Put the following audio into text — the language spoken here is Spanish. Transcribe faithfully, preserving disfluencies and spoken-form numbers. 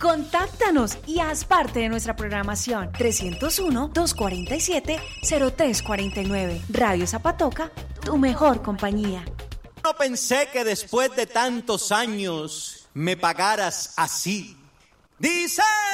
Contáctanos y haz parte de nuestra programación. trescientos uno, doscientos cuarenta y siete, cero tres cuarenta y nueve. Radio Zapatoca, tu mejor compañía. No pensé que después de tantos años me pagaras así. Dice...